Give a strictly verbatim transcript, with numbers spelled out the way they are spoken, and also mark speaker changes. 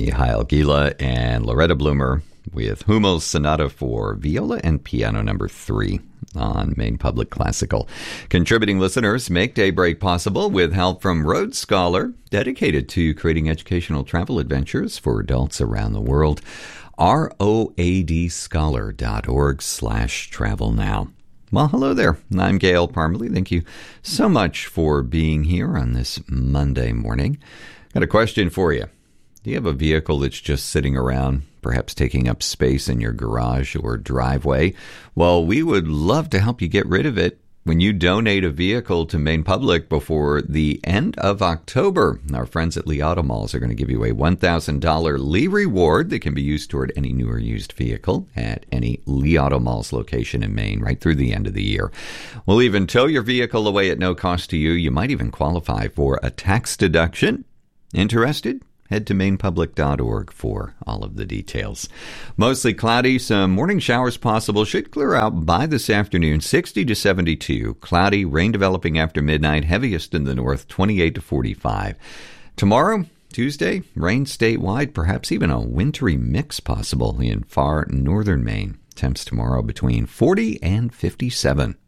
Speaker 1: Mihail Gila and Loretta Bloomer with Hummel's Sonata for Viola and Piano number three on Maine Public Classical. Contributing listeners make Daybreak possible with help from Road Scholar, dedicated to creating educational travel adventures for adults around the world. roadscholar.org slash travel now. Well, hello there. I'm Gail Parmalee. Thank you so much for being here on this Monday morning. Got a question for you. Do you have a vehicle that's just sitting around, perhaps taking up space in your garage or driveway? Well, we would love to help you get rid of it when you donate a vehicle to Maine Public before the end of October. Our friends at Lee Auto Malls are going to give you a one thousand dollars Lee reward that can be used toward any new or used vehicle at any Lee Auto Malls location in Maine right through the end of the year. We'll even tow your vehicle away at no cost to you. You might even qualify for a tax deduction. Interested? Head to maine public dot org for all of the details. Mostly cloudy, some morning showers possible. Should clear out by this afternoon, sixty to seventy-two. Cloudy, rain developing after midnight, heaviest in the north, twenty-eight to forty-five. Tomorrow, Tuesday, rain statewide, perhaps even a wintry mix possible in far northern Maine. Temps tomorrow between forty and fifty-seven.